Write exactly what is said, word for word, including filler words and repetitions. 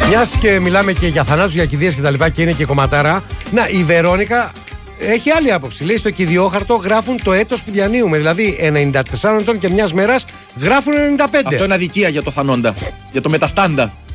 Μιας και μιλάμε και για θανάτους, για κηδείες και τα λοιπά και είναι και κομματάρα. Να, η Βερόνικα έχει άλλη άποψη. Λέει στο κηδιόχαρτο γράφουν το έτος που διανύουμε. Δηλαδή ενενήντα τεσσάρων ετών και μιας μέρας γράφουν ενενήντα πέντε. Αυτό είναι αδικία για το θανόντα. Για το μεταστάντα.